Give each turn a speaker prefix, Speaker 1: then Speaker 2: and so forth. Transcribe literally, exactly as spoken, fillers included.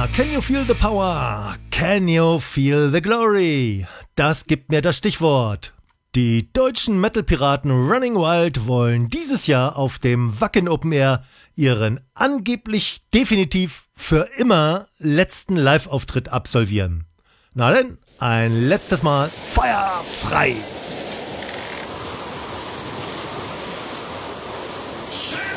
Speaker 1: Ja, can you feel the power? Can you feel the glory? Das gibt mir das Stichwort. Die deutschen Metal-Piraten Running Wild wollen dieses Jahr auf dem Wacken Open Air ihren angeblich definitiv für immer letzten Live-Auftritt absolvieren. Na denn, ein letztes Mal Feuer frei!
Speaker 2: Shit!